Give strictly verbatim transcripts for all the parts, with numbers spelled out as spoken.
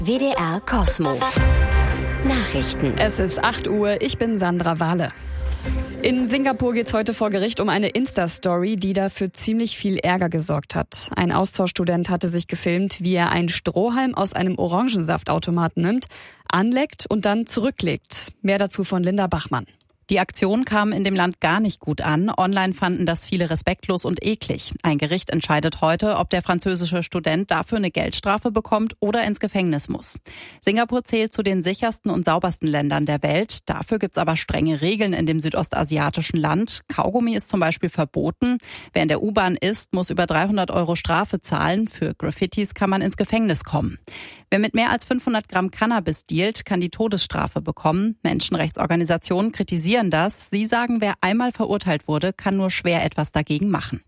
W D R Cosmo. Nachrichten. Es ist acht Uhr, ich bin Sandra Wahle. In Singapur geht's heute vor Gericht um eine Insta-Story, die da für ziemlich viel Ärger gesorgt hat. Ein Austauschstudent hatte sich gefilmt, wie er einen Strohhalm aus einem Orangensaftautomaten nimmt, anleckt und dann zurücklegt. Mehr dazu von Linda Bachmann. Die Aktion kam in dem Land gar nicht gut an. Online fanden das viele respektlos und eklig. Ein Gericht entscheidet heute, ob der französische Student dafür eine Geldstrafe bekommt oder ins Gefängnis muss. Singapur zählt zu den sichersten und saubersten Ländern der Welt. Dafür gibt's aber strenge Regeln in dem südostasiatischen Land. Kaugummi ist zum Beispiel verboten. Wer in der U-Bahn isst, muss über dreihundert Euro Strafe zahlen. Für Graffitis kann man ins Gefängnis kommen. Wer mit mehr als fünfhundert Gramm Cannabis dealt, kann die Todesstrafe bekommen. Menschenrechtsorganisationen kritisieren das. Sie sagen, wer einmal verurteilt wurde, kann nur schwer etwas dagegen machen.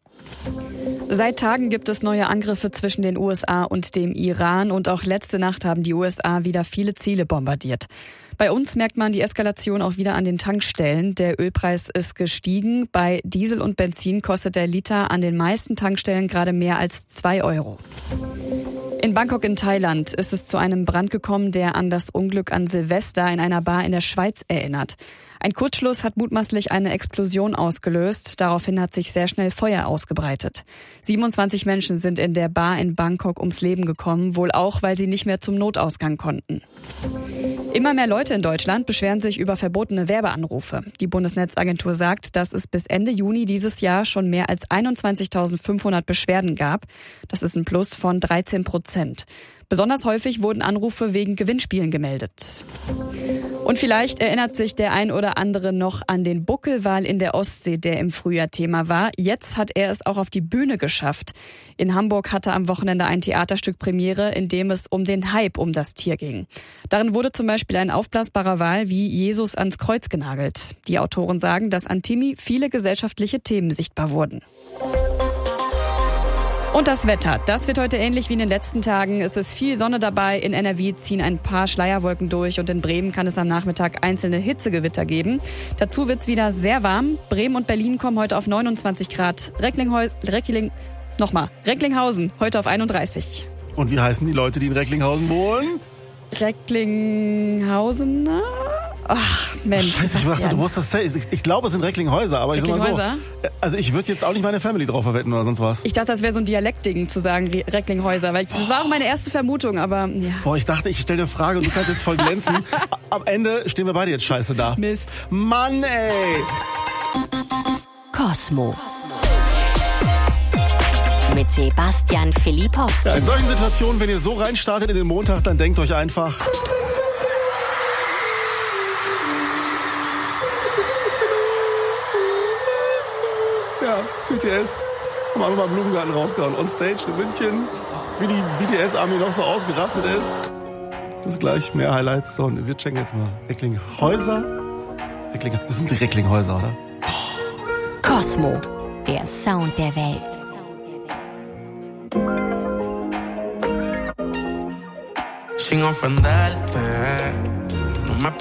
Seit Tagen gibt es neue Angriffe zwischen den U S A und dem Iran und auch letzte Nacht haben die U S A wieder viele Ziele bombardiert. Bei uns merkt man die Eskalation auch wieder an den Tankstellen. Der Ölpreis ist gestiegen. Bei Diesel und Benzin kostet der Liter an den meisten Tankstellen gerade mehr als zwei Euro. In Bangkok in Thailand ist es zu einem Brand gekommen, der an das Unglück an Silvester in einer Bar in der Schweiz erinnert. Ein Kurzschluss hat mutmaßlich eine Explosion ausgelöst. Daraufhin hat sich sehr schnell Feuer ausgebreitet. siebenundzwanzig Menschen sind in der Bar in Bangkok ums Leben gekommen, wohl auch, weil sie nicht mehr zum Notausgang konnten. Immer mehr Leute in Deutschland beschweren sich über verbotene Werbeanrufe. Die Bundesnetzagentur sagt, dass es bis Ende Juni dieses Jahr schon mehr als einundzwanzigtausendfünfhundert Beschwerden gab. Das ist ein Plus von dreizehn Prozent. Besonders häufig wurden Anrufe wegen Gewinnspielen gemeldet. Und vielleicht erinnert sich der ein oder andere noch an den Buckelwal in der Ostsee, der im Frühjahr Thema war. Jetzt hat er es auch auf die Bühne geschafft. In Hamburg hatte am Wochenende ein Theaterstück Premiere, in dem es um den Hype um das Tier ging. Darin wurde zum Beispiel ein aufblasbarer Wal wie Jesus ans Kreuz genagelt. Die Autoren sagen, dass an Timmy viele gesellschaftliche Themen sichtbar wurden. Und das Wetter, das wird heute ähnlich wie in den letzten Tagen. Es ist viel Sonne dabei. In N R W ziehen ein paar Schleierwolken durch und in Bremen kann es am Nachmittag einzelne Hitzegewitter geben. Dazu wird's wieder sehr warm. Bremen und Berlin kommen heute auf neunundzwanzig Grad. Recklinghäu- Reckling, nochmal, Recklinghausen heute auf einunddreißig. Und wie heißen die Leute, die in Recklinghausen wohnen? Recklinghausen? Ach, Mensch. Scheiße, ich dachte, du wusstest das. Ich, ich glaube, es sind Recklinghäuser, aber ich sag mal so. Also ich würde jetzt auch nicht meine Family drauf verwetten oder sonst was. Ich dachte, das wäre so ein Dialektding zu sagen, Recklinghäuser, weil ich, das war auch meine erste Vermutung, aber ja. Boah, ich dachte, ich stelle eine Frage und du kannst jetzt voll glänzen. Am Ende stehen wir beide jetzt scheiße da. Mist. Mann, ey. Cosmo. Mit Sebastian Filipowski. Ja, in solchen Situationen, wenn ihr so reinstartet in den Montag, dann denkt euch einfach... Ja, B T S. Haben einfach mal im Blumengarten rausgehauen. On Stage in München. Wie die B T S-Army noch so ausgerastet ist. Das ist gleich mehr Highlights. So, und wir checken jetzt mal. Recklinghäuser. Reckling, das sind die Recklinghäuser, oder? Cosmo, der Sound der Welt. Sin ofenderte,